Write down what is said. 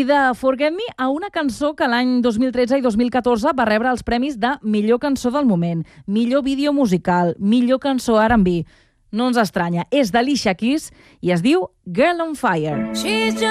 I de Forget Me a una cançó que l'any 2013 i 2014 va rebre els premis de millor cançó del moment, millor vídeo musical, millor cançó R&B. No ens estranya, és d'Alicia Keys i es diu Girl on Fire.